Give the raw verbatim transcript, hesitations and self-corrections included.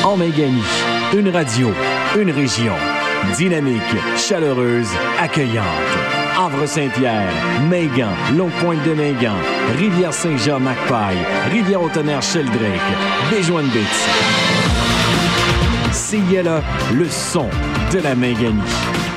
En Mingani, une radio, une région. Dynamique, chaleureuse, accueillante. Havre-Saint-Pierre, Mingan, Longue-Pointe-de-Mingan, Rivière-Saint-Jean-Macpaille, Rivière-au-Tonnerre-Sheldrake, Béjoine-Bits. C I L A, le son de la Mingani.